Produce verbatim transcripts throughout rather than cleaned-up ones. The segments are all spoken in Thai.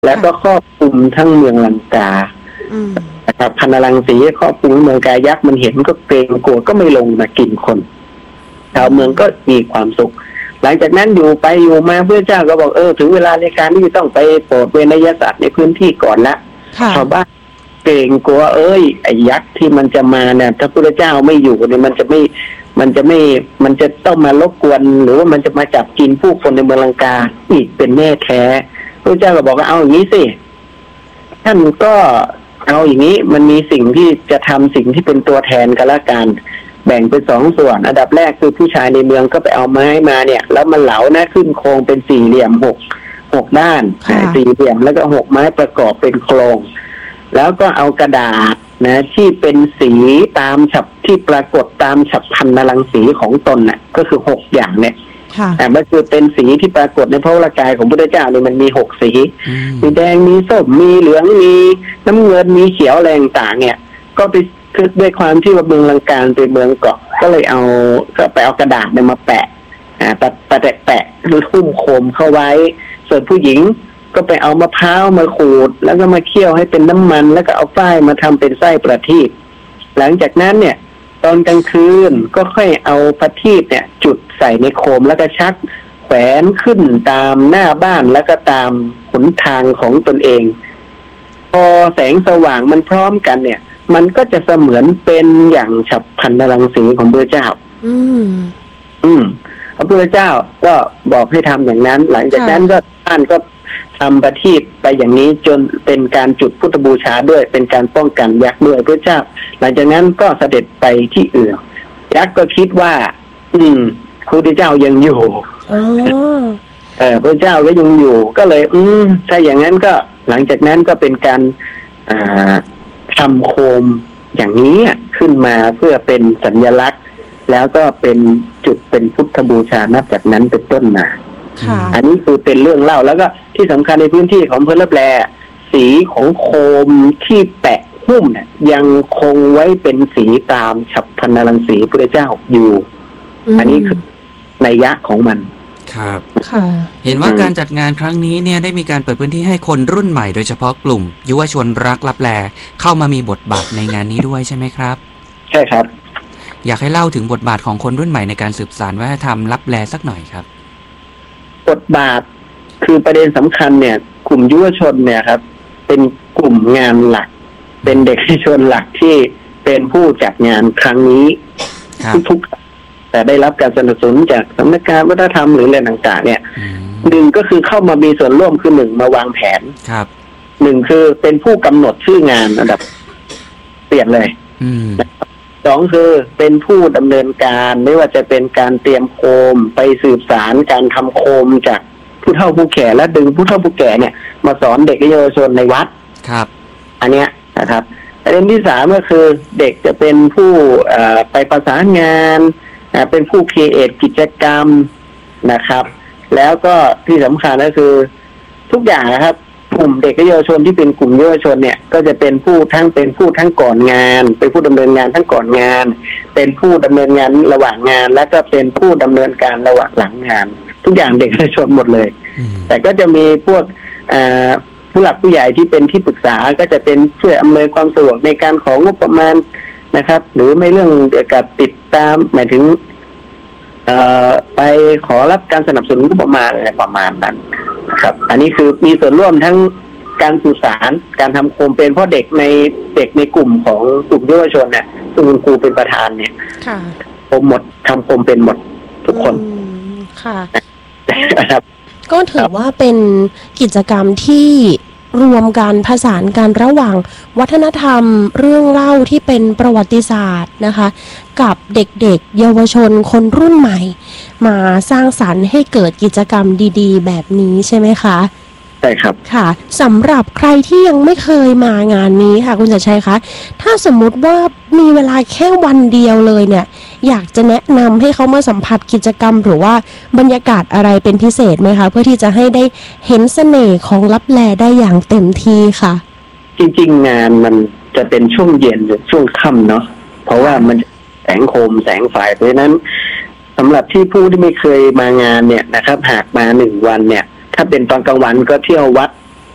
แล้วก็ครอบคลุมทั้งเมืองลังกานะครับพันรังสีครอบคลุมเมืองกายักษ์มันเห็นก็เกรงกลัวก็ไม่ลงมากินคนชาวเมืองก็มีความสุขหลังจากนั้นอยู่ไปอยู่มาพระเจ้าก็บอกเออถึงเวลาในการที่ต้องไปโปรดเวนยสัตว์ในพื้นที่ก่อนละชาวบ้านเกรงกลัวเอ้ยไอ้ยักษ์ที่มันจะมาเนี่ยถ้าพระเจ้าไม่อยู่เนี่ยมันจะไม่มันจะไม่มันจะต้องมารบกวนหรือว่ามันจะมาจับกินผู้คนในเมืองลังกาอีกเป็นแน่แท้พระเจ้าก็บอกว่าเอาอย่างนี้สิท่านก็เอาอย่างนี้มันมีสิ่งที่จะทำสิ่งที่เป็นตัวแทนกันละกันแบ่งเป็นสองส่วนอันดับแรกคือผู้ชายในเมืองก็ไปเอาไม้มาเนี่ยแล้วมันเหลานะขึ้นโครงเป็นสี่เหลี่ยมหกหกด้านสี่เหลี่ยมแล้วก็หกไม้ประกอบเป็นโครงแล้วก็เอากระดาษนะที่เป็นสีตามฉับที่ปรากฏตามฉับพันนรังสีของตนน่ะก็คือหกอย่างเนี่ยแต่มันคือเป็นสีที่ปรากฏในพระวรากายของพุทธเจ้าเนี่ยมันมีหกสีมีแดงมีส้มมีเหลืองมีน้ำเงินมีเขียวแรงต่างเนี่ยก็ไปคือด้วยความที่ว่าเมืองลังกาเป็นเมืองเกาะก็เลยเอาก็ไปเอากระดาษเนี่ยมาแปะอ่าแปะแปะแปะหรือหุ้มโคมเข้าไว้ส่วนผู้หญิงก็ไปเอามะพร้าวมาขูดแล้วก็มาเคี่ยวให้เป็นน้ำมันแล้วก็เอาฝ้ายมาทำเป็นไส้ประทีปหลังจากนั้นเนี่ยตอนกลางคืนก็ค่อยเอาประทีปเนี่ยจุดใส่ในโคมแล้วก็ชักแขวนขึ้นตามหน้าบ้านแล้วก็ตามหนทางของตนเองพอแสงสว่างมันพร้อมกันเนี่ยมันก็จะเสมือนเป็นอย่างฉับพลันนรังสีของพระเจ้าอืมอืมพระพุทธเจ้าก็บอกให้ทำอย่างนั้นหลังจากนั้นก็ท่านก็ทำประทีปไปอย่างนี้จนเป็นการจุดพุทธบูชาด้วยเป็นการป้องกันยักษ์ด้วยพระเจ้าหลังจากนั้นก็เสด็จไปที่อื่นยักษ์ก็คิดว่าอืมพระพุทธเจ้ายังอยู่อ๋อเออพระเจ้าก็ยังอยู่ก็เลยอืมถ้าอย่างนั้นก็หลังจากนั้นก็เป็นการอ่าทำโคมอย่างนี้ขึ้นมาเพื่อเป็นสัญลักษณ์แล้วก็เป็นจุดเป็นพุทธบูชานับจากนั้นเป็นต้นมาอันนี้คือเป็นเรื่องเล่าแล้วก็ที่สำคัญในพื้นที่ของอำเภอลับแลสีของโคมที่แปะหุ้มเนี่ยยังคงไว้เป็นสีตามฉับพลันนรังสีพระเจ้าอยู่อันนี้คือนัยยะของมันครับเห็นว่าการจัดงานครั้งนี้เนี่ยได้มีการเปิดพื้นที่ให้คนรุ่นใหม่โดยเฉพาะกลุ่มยุวชนรักลับแลเข้ามามีบทบาทในงานนี้ด้วยใช่ไหมครับใช่ครับอยากให้เล่าถึงบทบาทของคนรุ่นใหม่ในการสืบสานวัฒนธรรมลับแลสักหน่อยครับบทบาทคือประเด็นสำคัญเนี่ยกลุ่มยุวชนเนี่ยครับเป็นกลุ่มงานหลักเป็นเด็กเยาวชนหลักที่เป็นผู้จัดงานครั้งนี้ทุกแต่ได้รับการสนับสนุนจากสำนักงานวัฒนธรรมหรืออะไรต่างๆเนี่ยหนึ่งก็คือเข้ามามีส่วนร่วมคือหนึ่งมาวางแผนครับหนึ่งคือเป็นผู้กำหนดชื่องานอันดับเปลี่ยนเลยสองคือเป็นผู้ดำเนินการไม่ว่าจะเป็นการเตรียมโคมไปสืบสารการทำโคมจากผู้เฒ่าผู้แก่และดึงผู้เฒ่าผู้แก่เนี่ยมาสอนเด็กและเยาวชนในวัดครับอันเนี้ยนะครับประเด็นที่สามก็คือเด็กจะเป็นผู้ไปประสานงานเป็นผู้ครีเอทกิจกรรมนะครับแล้วก็ที่สำคัญก็คือทุกอย่างนะครับกลุ่มเด็กและเยาวชนที่เป็นกลุ่มเยาวชนเนี่ยก็จะเป็นผู้ทั้งเป็นผู้ทั้งก่อนงานเป็นผู้ดำเนินงานทั้งก่อนงานเป็นผู้ดำเนินงานระหว่างงานและก็เป็นผู้ดำเนินการระหว่างหลังงานทุกอย่างเด็กและเยาวชนหมดเลยแต่ก็จะมีพวกผู้หลักผู้ใหญ่ที่เป็นที่ปรึกษาก็จะเป็นช่วยอำนวยความสะดวกในการของงบประมาณนะครับหรือไม่เรื่องเกี่ยวกับติดตามหมายถึงไปขอรับการสนับสนุนงบประมาณอะไรประมาณนั้นครับอันนี้คือมีส่วนร่วมทั้งการสื่อสารการทำโคมเป็นเพราะเด็กในเด็กในกลุ่มของกลุ่มเยาวชนเนี่ยซึ่งคุณครูเป็นประธานเนี่ยโคมหมดทำโคมเป็นหมดทุกคนค่ะก็ถือว่าเป็นกิจกรรมที่รวมการผสานกันระหว่างวัฒนธรรมเรื่องเล่าที่เป็นประวัติศาสตร์นะคะกับเด็กๆเยาวชนคนรุ่นใหม่มาสร้างสรรค์ให้เกิดกิจกรรมดีๆแบบนี้ใช่ไหมคะใช่ครับค่ะสำหรับใครที่ยังไม่เคยมางานนี้ค่ะคุณชัยชัยคะถ้าสมมุติว่ามีเวลาแค่วันเดียวเลยเนี่ยอยากจะแนะนำให้เขามาสัมผัสกิจกรรมหรือว่าบรรยากาศอะไรเป็นพิเศษไหมคะเพื่อที่จะให้ได้เห็นเสน่ห์ของลับแลได้อย่างเต็มที่ค่ะจริงๆงานมันจะเป็นช่วงเย็นหรือช่วงค่ำเนาะเพราะว่ามันแสงโคมแสงไฟเพราะฉะนั้นสำหรับที่ผู้ที่ไม่เคยมางานเนี่ยนะครับหากมาหนึ่งวันเนี่ยถ้าเป็นตอนกลางวันก็เที่ยววัด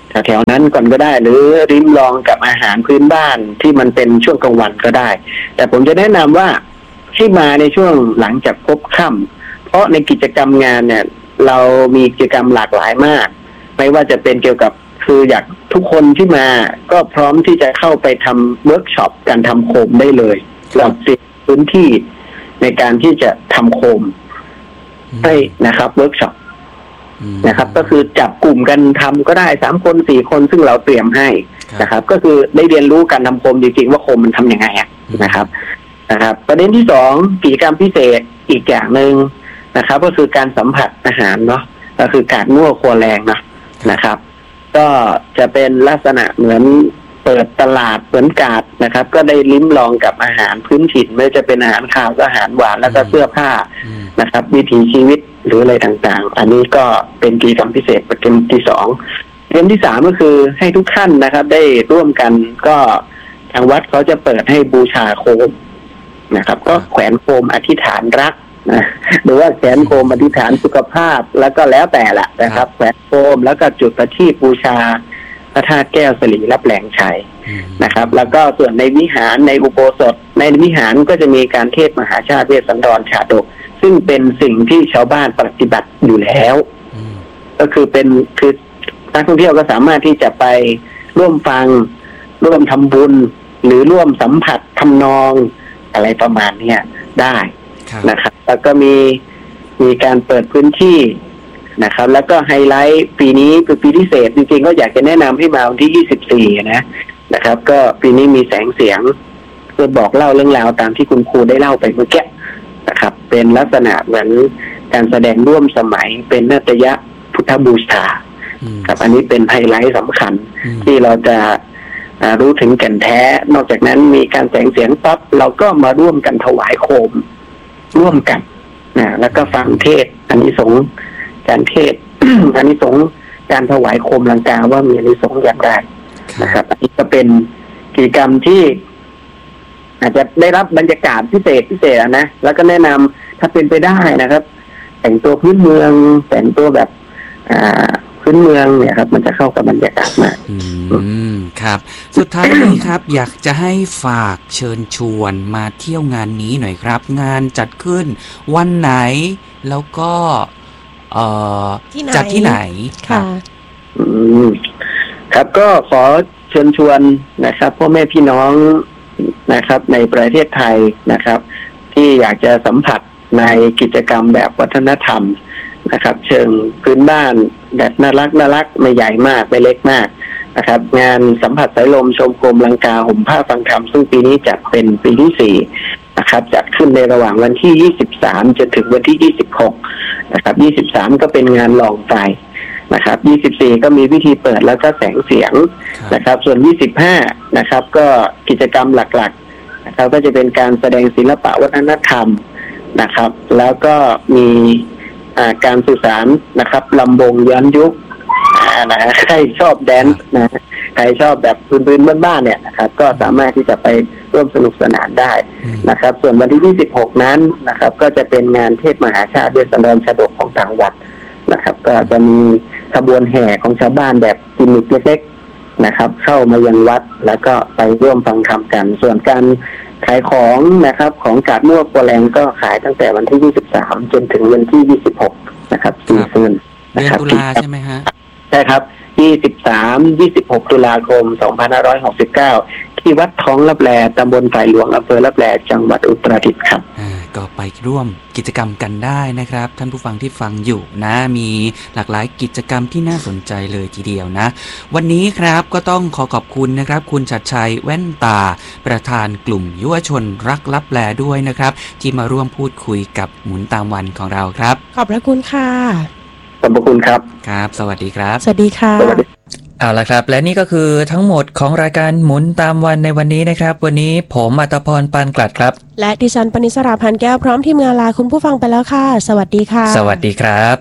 แถวๆนั้นก่อนก็ได้หรือริมลองกับอาหารพื้นบ้านที่มันเป็นช่วงกลางวันก็ได้แต่ผมจะแนะนำว่าให้มาในช่วงหลังจากพบค่ำเพราะในกิจกรรมงานเนี่ยเรามีกิจกรรมหลากหลายมากไม่ว่าจะเป็นเกี่ยวกับคืออยากทุกคนที่มาก็พร้อมที่จะเข้าไปทำเวิร์กช็อปการทำโคมได้เลยเราเตรียมพื้นที่ในการที่จะทำโคมให้นะครับเวิร์กช็อปนะครับก็คือจับกลุ่มกันทำก็ได้สามคนสี่คนซึ่งเราเตรียมให้นะครับก็คือได้เรียนรู้การทำโคมจริงๆว่าโคมมันทำยังไงนะครับนะครับประเด็นที่สองกิจกรรมพิเศษอีกอย่างหนึ่งนะครับก็คือการสัมผัสอาหารเนาะก็คือการนวดครัวแรงนะนะครับก็จะเป็นลักษณะเหมือนเปิดตลาดเหมือนกาดนะครับก็ได้ลิ้มลองกับอาหารพื้นถิ่นไม่ว่าจะเป็นอาหารคาวก็อาหารหวานแล้วก็เสื้อผ้านะครับวิถีชีวิตหรืออะไรต่างๆอันนี้ก็เป็นกิจกรรมพิเศษประเด็นที่สองประเด็นที่สามก็คือให้ทุกท่านนะครับได้ร่วมกันก็ทางวัดเขาจะเปิดให้บูชาโคมนะครับก็แขวนโคมอธิษฐานรักนะหรือว่าแขวนโคมอธิษฐานสุขภาพแล้วก็แล้วแต่ละนะครับแขวนโคมแล้วก็จุดประทีปบูชาพระธาตุแก้วสลีรับแหลงชัยนะครับแล้วก็ส่วนในวิหารในอุโบสถในวิหารก็จะมีการเทศมหาชาติเวสสันดรชาดกซึ่งเป็นสิ่งที่ชาวบ้านปฏิบัติอยู่แล้วก็คือเป็นคือนักท่องเที่ยวก็สามารถที่จะไปร่วมฟังร่วมทำบุญหรือร่วมสัมผัสทำนองอะไรประมาณนี้ได้นะครับแล้วก็มีมีการเปิดพื้นที่นะครับแล้วก็ไฮไลท์ปีนี้คือปีพิเศษจริงๆก็อยากจะแนะนำให้มาวันที่ยี่สิบสี่นะนะครับก็ปีนี้มีแสงเสียงเพื่อบอกเล่าเรื่องราวตามที่คุณครูได้เล่าไปเมื่อกี้นะครับเป็นลักษณะเหมือนการแสดงร่วมสมัยเป็นนาฏยะพุทธบูชาครับอันนี้เป็นไฮไลท์สำคัญที่เราจะรู้ถึงแก่นแท้นอกจากนั้นมีการแสงเสียงปั๊บเราก็มาร่วมกันถวายโคมร่วมกันนะแล้วก็ฟังเทศอานิสงส์การเทศ อานิสงส์การถวายโคมลังกาว่ามีอานิสงส์อย่างไรนะครับอันนี้ก็เป็นกิจกรรมที่อาจจะได้รับบรรยากาศพิเศษพิเศษนะแล้วก็แนะนำถ้าเป็นไปได้นะครับแต่งตัวพื้นเมืองแต่งตัวแบบอ่าพื้นเมืองเนี่ยครับมันจะเข้ากับบรรยากาศมากอืมครับสุดท้ายนี้ครับ อยากจะให้ฝากเชิญชวนมาเที่ยวงานนี้หน่อยครับงานจัดขึ้นวันไหนแล้วก็เอ่อจัดที่ไหนค่ะอืมครับก็ขอเชิญชวนนะครับพ่อแม่พี่น้องนะครับในประเทศไทยนะครับที่อยากจะสัมผัสในกิจกรรมแบบวัฒนธรรมนะครับเชิงพื้นบ้านแบบน่ารักน่ารักไม่ใหญ่มากไม่เล็กมากนะครับงานสัมผัสสายลมชมโคมลังกาห่มผ้าฟังธรรมซึ่งปีนี้จัดเป็นปีที่สี่นะครับจัดขึ้นในระหว่างวันที่ยี่สิบสามจนถึงวันที่ยี่สิบหกนะครับยี่สิบสามก็เป็นงานลองไฟนะครับยี่สิบสี่ก็มีพิธีเปิดแล้วก็แสงเสียงนะครับส่วนยี่สิบห้านะครับก็กิจกรรมหลักๆนะครับก็จะเป็นการแสดงศิลปะวัฒนธรรมนะครับแล้วก็มีการสื่อสารนะครับลำวงย้อนยุคนะใครชอบแดนซ์นะใครชอบแบบพื้นๆบ้านๆเนี่ยนะครับก็สามารถที่จะไปร่วมสนุกสนานได้นะครับส่วนวันที่ยี่สิบหกนั้นนะครับก็จะเป็นงานเทศมหาชาติเวสสันดรชาดกของทางวัดนะครับก็จะมีขบวนแห่ของชาวบ้านแบบกิมมิคเล็กๆนะครับเข้ามายังวัดแล้วก็ไปร่วมฟังธรรมกันส่วนการขายของนะครับของกาดมั่วโปรแรงก็ขายตั้งแต่วันที่ยี่สิบสามจนถึงวันที่ยี่สิบหกนะครับสี่คืนนะครับตุลาใช่ไหมฮะใช่ครับยี่สิบสาม ยี่สิบหกตุลาคมสองพันห้าร้อยหกสิบเก้าที่วัดท้องลับแลตำบลไผ่หลวงอำเภอลับแลจังหวัดอุตรดิตถ์ครับอ่าก็ไปร่วมกิจกรรมกันได้นะครับท่านผู้ฟังที่ฟังอยู่นะมีหลากหลายกิจกรรมที่น่าสนใจเลยทีเดียวนะวันนี้ครับก็ต้องขอขอบคุณนะครับคุณชัดชัยแว่นตาประธานกลุ่มยุวชนรักลับแลด้วยนะครับที่มาร่วมพูดคุยกับหมุนตามวันของเราครับขอบพระคุณค่ะขอบพระคุณครับครับสวัสดีครับสวัสดีค่ะเอาละครับและนี่ก็คือทั้งหมดของรายการหมุนตามวันในวันนี้นะครับวันนี้ผมอัตพรปานกลัดครับและดิฉันปณิสราพันแก้วพร้อมทีมงานลาคุณผู้ฟังไปแล้วค่ะสวัสดีค่ะสวัสดีครับ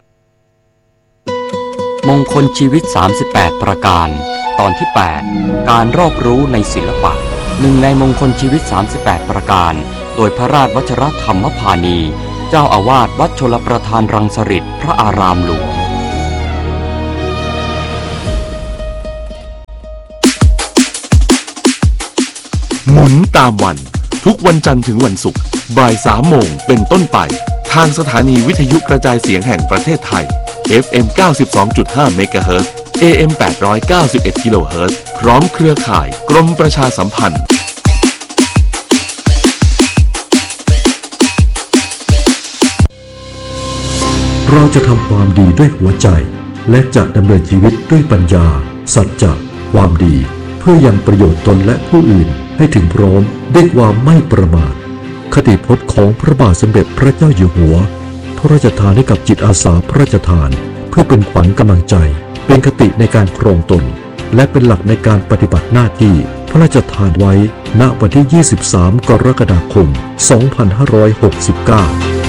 มงคลชีวิตสามสิบแปดประการตอนที่แปดการรอบรู้ในศิลปะหนึ่งในมงคลชีวิตสามสิบแปดประการโดยพระราชวชรธรรมพานีเจ้าอาวาสวัดชลประทานรังสฤษฎ์พระอารามหลวงหมุนตามวันทุกวันจันทร์ถึงวันศุกร์บ่ายสามโมงเป็นต้นไปทางสถานีวิทยุกระจายเสียงแห่งประเทศไทย เอฟ เอ็ม เก้าสิบสองจุดห้า เมกะเฮิรตซ์ เอ เอ็ม แปดร้อยเก้าสิบเอ็ด กิโลเฮิรตซ์พร้อมเครือข่ายกรมประชาสัมพันธ์เราจะทำความดีด้วยหัวใจและจะดำเนินชีวิตด้วยปัญญาสัจจะความดีเพื่อยังประโยชน์ตนและผู้อื่นให้ถึงพร้อมด้วยความไม่ประมาทคติพจน์ของพระบาทสมเด็จพระเจ้าอยู่หัวพระราชทานให้กับจิตอาสาพระราชทานเพื่อเป็นขวัญกำลังใจเป็นคติในการครองตนและเป็นหลักในการปฏิบัติหน้าที่พระราชทานไว้ณวันที่ยี่สิบสามกรกฎาคมสองพันห้าร้อยหกสิบเก้า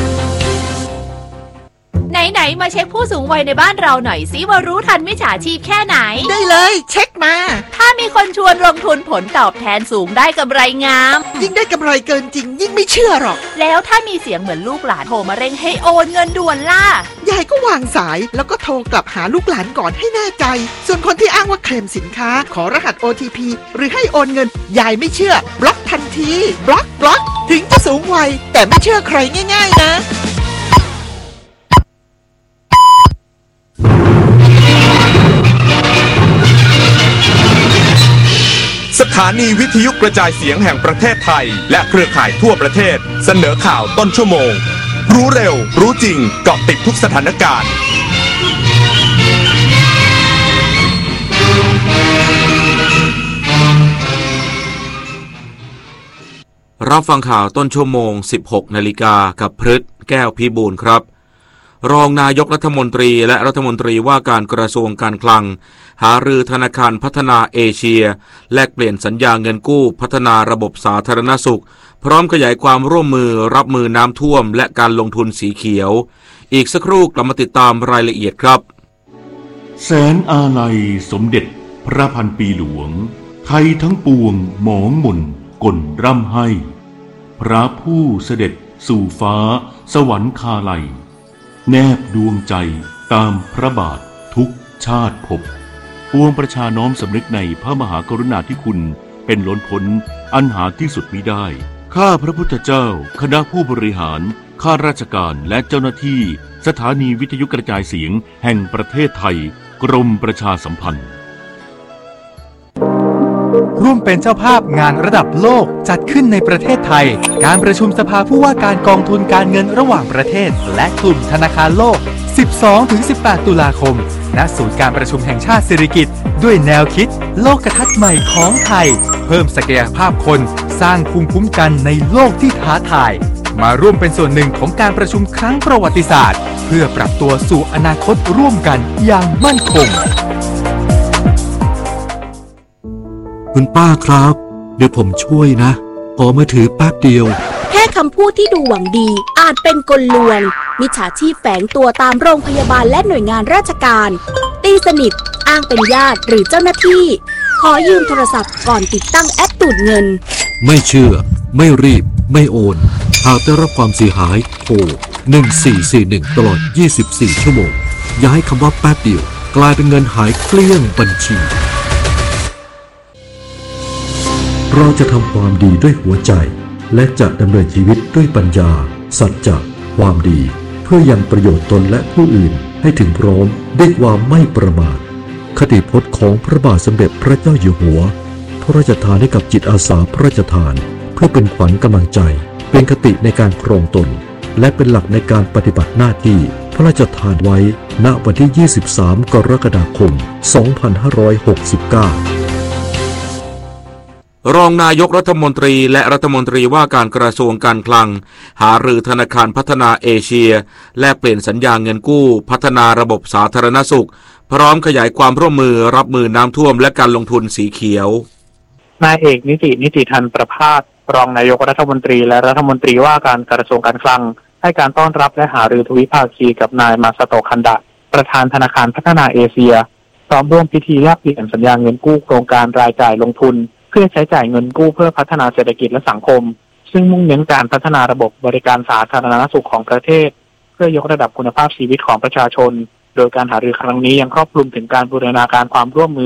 ไหนๆมาเช็คผู้สูงวัยในบ้านเราหน่อยสิว่ารู้ทันมิจฉาชีพแค่ไหนได้เลยเช็คมาถ้ามีคนชวนลงทุนผลตอบแทนสูงได้กำไรงามยิ่งได้กำไรเกินจริงยิ่งไม่เชื่อหรอกแล้วถ้ามีเสียงเหมือนลูกหลานโทรมาเร่งให้โอนเงินด่วนล่ะยายก็วางสายแล้วก็โทรกลับหาลูกหลานก่อนให้แน่ใจส่วนคนที่อ้างว่าเคลมสินค้าขอรหัส โอ ที พี หรือให้โอนเงินยายไม่เชื่อบล็อกทันทีบล็อกบล็อกถึงจะสูงวัยแต่ไม่เชื่อใครง่ายๆนะสถานีวิทยุกระจายเสียงแห่งประเทศไทยและเครือข่ายทั่วประเทศเสนอข่าวต้นชั่วโมงรู้เร็วรู้จริงเกาะติดทุกสถานการณ์รับฟังข่าวต้นชั่วโมง สิบหกนาฬิกากับพฤทธิ์แก้วพิบูลครับรองนายกรัฐมนตรีและรัฐมนตรีว่าการกระทรวงการคลังหารือธนาคารพัฒนาเอเชียแลกเปลี่ยนสัญญาเงินกู้พัฒนาระบบสาธารณสุขพร้อมขยายความร่วมมือรับมือน้ำท่วมและการลงทุนสีเขียวอีกสักครู่กลับมาติดตามรายละเอียดครับแสนอาลัยสมเด็จพระพันปีหลวงไทยทั้งปวงหมองหม่นก่นร่ำให้พระผู้เสด็จสู่ฟ้าสวรรคาลัยแนบดวงใจตามพระบาททุกชาติภพปวงประชาน้อมสำนึกในพระมหากรุณาธิคุณเป็นล้นพ้นอันหาที่สุดมิได้ข้าพระพุทธเจ้าคณะผู้บริหารข้าราชการและเจ้าหน้าที่สถานีวิทยุกระจายเสียงแห่งประเทศไทยกรมประชาสัมพันธ์ร่วมเป็นเจ้าภาพงานระดับโลกจัดขึ้นในประเทศไทยการประชุมสภาผู้ว่าการกองทุนการเงินระหว่างประเทศและกลุ่มธนาคารโลก สิบสองถึงสิบแปด ตุลาคมณศูนย์การประชุมแห่งชาติสิริกิติ์ด้วยแนวคิดโลกทัศน์ใหม่ของไทยเพิ่มศักยภาพคนสร้างภูมิคุ้มกันในโลกที่ท้าทายมาร่วมเป็นส่วนหนึ่งของการประชุมครั้งประวัติศาสตร์เพื่อปรับตัวสู่อนาคตร่วมกันอย่างมั่นคงคุณป้าครับเดี๋ยวผมช่วยนะขอมือถือแป๊บเดียวแค่คำพูดที่ดูหวังดีอาจเป็นกลลวงมิจฉาชีพแฝงตัวตามโรงพยาบาลและหน่วยงานราชการตีสนิทอ้างเป็นญาติหรือเจ้าหน้าที่ขอยืมโทรศัพท์ก่อนติดตั้งแอปดูดเงินไม่เชื่อไม่รีบไม่โอนหากได้รับความเสียหายโทรหนึ่งสี่สี่หนึ่งตลอดยี่สิบสี่ชั่วโมงอย่าให้คำว่าแป๊บเดียวกลายเป็นเงินหายเกลี้ยงบัญชีเราจะทำความดีด้วยหัวใจและจะดำเนินชีวิตด้วยปัญญาสัจจะความดีเพื่อยังประโยชน์ตนและผู้อื่นให้ถึงพร้อมด้วยความไม่ประมาทคติพจน์ของพระบาทสมเด็จพระเจ้าอยู่หัวพระราชทานให้กับจิตอาสาพระราชทานเพื่อเป็นขวัญกำลังใจเป็นคติในการครองตนและเป็นหลักในการปฏิบัติหน้าที่พระราชทานไว้ณวันที่ยี่สิบสามกรกฎาคมสองพันห้าร้อยหกสิบเก้ารองนายกรัฐมนตรีและรัฐมนตรีว่าการกระทรวงการคลังหารือธนาคารพัฒนาเอเชียแลกเปลี่ยนสัญญาเงินกู้พัฒนาระบบสาธารณสุขพร้อมขยายความร่วมมือรับมือน้ำท่วมและการลงทุนสีเขียวนายเอกนิตินิติธันประภาสรองนายกรัฐมนตรีและรัฐมนตรีว่าการกระทรวงการคลังให้การต้อนรับและหารือทวิภาคีกับนายมาซาโตะคันดะประธานธนาคารพัฒนาเอเชียพร้อมร่วมพิธีแลกเปลี่ยนสัญญาเงินกู้โครงการรายจ่ายลงทุนเพื่อใช้จ่ายเงินกู้เพื่อพัฒนาเศรษฐกิจและสังคมซึ่งมุ่งเน้นการพัฒนาระบบบริการสาธารณสุขของประเทศเพื่อยกระดับคุณภาพชีวิตของประชาชนโดยการหารือครั้งนี้ยังครอบคลุมถึงการบูรณาการความร่วมมือ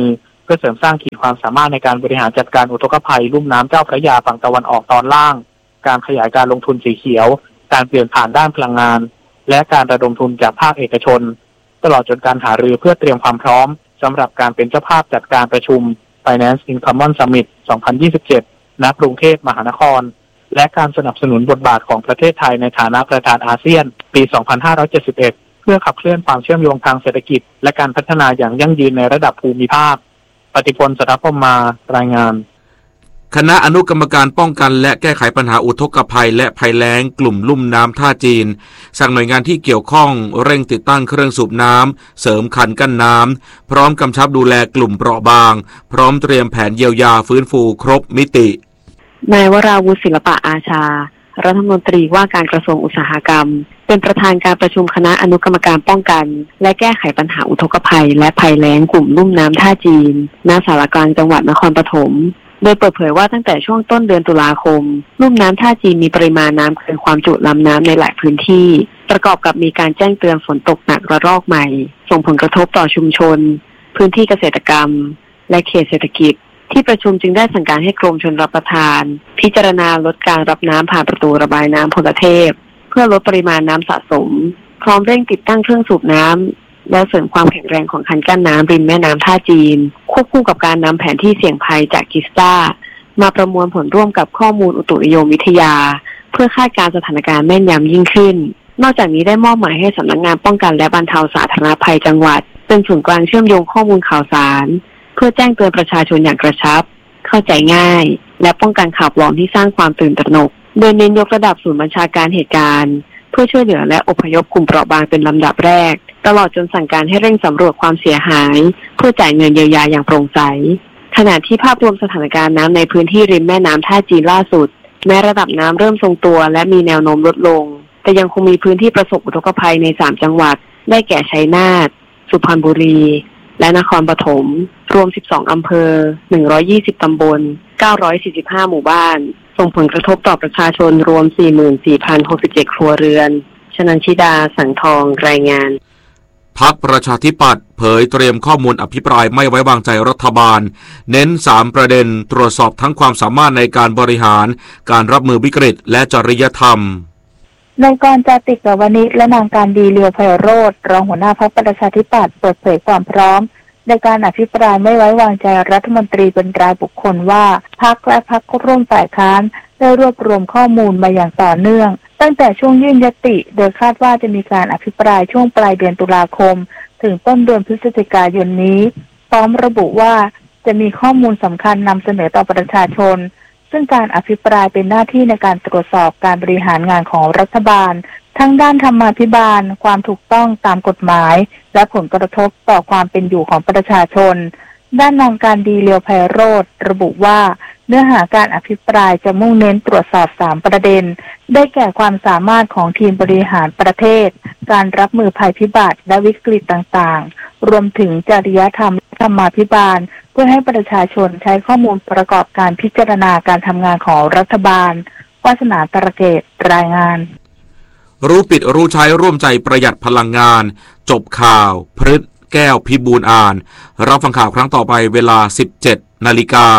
พื่อเสริมสร้างขีดความสามารถในการบริหารจัดการอุทกภัยลุ่มน้ำเจ้าพระยาฝั่งตะวันออกตอนล่างการขยายการลงทุนสีเขียวการเปลี่ยนผ่านด้านพลังงานและการระดมทุนจากภาคเอกชนตลอดจนการหารือเพื่อเตรียมความพร้อมสำหรับการเป็นเจ้าภาพจัดการประชุม Finance in Common Summit สองพันยี่สิบเจ็ด ณ กรุงเทพมหานครและการสนับสนุนบทบาทของประเทศไทยในฐานะประธานอาเซียนปี สองพันห้าร้อยเจ็ดสิบเอ็ด เพื่อขับเคลื่อนความเชื่อมโยงทางเศรษฐกิจและการพัฒนาอย่างยั่งยืนในระดับภูมิภาคปฏิพล สัทธพรหมมารายงานคณะอนุกรรมการป้องกันและแก้ไขปัญหาอุทกภัยและภัยแล้งกลุ่มลุ่มน้ำท่าจีนสั่งหน่วยงานที่เกี่ยวข้องเร่งติดตั้งเครื่องสูบน้ำเสริมคันกั้นน้ำพร้อมกำชับดูแลกลุ่มเปราะบางพร้อมเตรียมแผนเยียวยาฟื้นฟูครบมิตินายวราวุฒิศิลปะอาชารัฐมนตรีว่าการกระทรวงอุตสาหกรรมเป็นประธานการประชุมคณะอนุกรรมการป้องกันและแก้ไขปัญหาอุทกภัยและภัยแล้งกลุ่มลุ่มน้ำท่าจีนณศาลากลางจังหวัดนครปฐมโดยเปิดเผยว่าตั้งแต่ช่วงต้นเดือนตุลาคมลุ่มน้ำท่าจีนมีปริมาณน้ำเกินความจุลำน้ำในหลายพื้นที่ประกอบกับมีการแจ้งเตือนฝนตกหนักระลอกใหม่ส่งผลกระทบต่อชุมชนพื้นที่เกษตรกรรมและเขตเศรษฐกิจที่ประชุมจึงได้สั่งการให้กรมชลประทานพิจารณาลดการรับน้ำผ่านประตูระบายน้ำพลเทพเพื่อลดปริมาณน้ำสะสมพร้อมเร่งติดตั้งเครื่องสูบน้ำและเสริมความแข็งแรงของคันกั้นน้ำริมแม่น้ำท่าจีนควบคู่กับการนำแผนที่เสี่ยงภัยจากกิสตามาประมวลผลร่วมกับข้อมูลอุตุนิยมวิทยาเพื่อคาดการณ์สถานการณ์แม่นยำยิ่งขึ้นนอกจากนี้ได้มอบหมายให้สำนักงานป้องกันและบรรเทาสาธารณภัยจังหวัดเป็นศูนย์กลางเชื่อมโยงข้อมูลข่าวสารเพื่อแจ้งเตือนประชาชนอย่างกระชับเข้าใจง่ายและป้องกันข่าวปลอมที่สร้างความตื่นตระหนกโดยเน้นยกระดับศูนย์บัญชาการเหตุการณ์เพื่อช่วยเหลือและอพยพกลุ่มเปราะบางเป็นลำดับแรกตลอดจนสั่งการให้เร่งสำรวจความเสียหายเพื่อจ่ายเงินเยียวยาอย่างโปร่งใสขณะที่ภาพรวมสถานการณ์น้ำในพื้นที่ริมแม่น้ำท่าจีนล่าสุดแม้ระดับน้ำเริ่มทรงตัวและมีแนวโน้มลดลงแต่ยังคงมีพื้นที่ประสบอุทกภัยในสามจังหวัดได้แก่ชัยนาทสุพรรณบุรีและนครปฐมรวมสิบสองอำเภอหนึ่งร้อยยี่สิบตำบลเก้าร้อยสี่สิบห้าหมู่บ้านส่งผลกระทบต่อประชาชนรวม สี่หมื่นสี่พันหกสิบเจ็ด ครัวเรือนชนันชิดาสังทองรายงานพรรคประชาธิปัตย์เผยเตรียมข้อมูลอภิปรายไม่ไว้วางใจรัฐบาลเน้นสามประเด็นตรวจสอบทั้งความสามารถในการบริหารการรับมือวิกฤตและจริยธรรมนายกรณ์ จาติกวณิชและนางการดีเลียวไพโรจน์รองหัวหน้าพรรคประชาธิปัตย์เปิดเผยความพร้อมในการอภิปรายไม่ไว้วางใจรัฐมนตรีเป็นรายบุคคลว่าพรรคและพรรคร่วมฝ่ายค้านได้รวบรวมข้อมูลมาอย่างต่อเนื่องตั้งแต่ช่วงยื่นยติโดยคาดว่าจะมีการอภิปรายช่วงปลายเดือนตุลาคมถึงต้นเดือนพฤศจิกายนนี้พร้อมระบุว่าจะมีข้อมูลสำคัญนำเสนอต่อประชาชนซึ่งการอภิปรายเป็นหน้าที่ในการตรวจสอบการบริหารงานของรัฐบาลทั้งด้านธรรมาภิบาลความถูกต้องตามกฎหมายและผลกระทบต่อความเป็นอยู่ของประชาชนด้านนางการดีเลียวไพโรจน์ระบุว่าเนื้อหาการอภิปรายจะมุ่งเน้นตรวจสอบสามประเด็นได้แก่ความสามารถของทีมบริหารประเทศการรับมือภัยพิบัติและวิกฤตต่างๆรวมถึงจริยธรรมธรรมาภิบาลเพื่อให้ประชาชนใช้ข้อมูลประกอบการพิจารณาการทำงานของรัฐบาลวาสนาตระเกตรายงานรู้ปิดรู้ใช้ร่วมใจประหยัดพลังงานจบข่าวพฤษแก้วพิบูลอ่านรับฟังข่าวครั้งต่อไปเวลา สิบเจ็ดนาฬิกา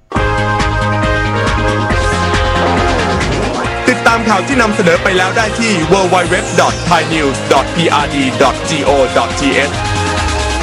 ติดตามข่าวที่นำเสนอไปแล้วได้ที่ ดับเบิลยู ดับเบิลยู ดับเบิลยู ดอท ไทยนิวส์ ดอท พี อาร์ ดี ดอท จี โอ ดอท ที เอช